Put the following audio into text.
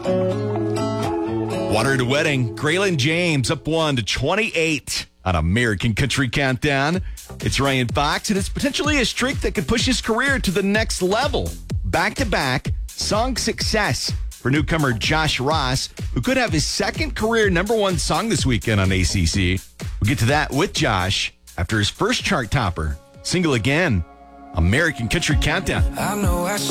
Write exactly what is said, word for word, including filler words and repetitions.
Water at a Wedding, Graylin James up one to twenty-eight on American Country Countdown. It's Ryan Fox, and it's potentially a streak that could push his career to the next level. Back-to-back song success for newcomer Josh Ross, who could have his second career number one song this weekend on A C C. We'll get to that with Josh after his first chart topper, Single Again, American Country Countdown. I know I